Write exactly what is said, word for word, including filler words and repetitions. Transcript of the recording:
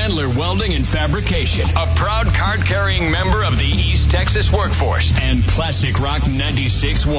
Chandler Welding and Fabrication, a proud card-carrying member of the East Texas workforce, and Classic Rock ninety-six point one.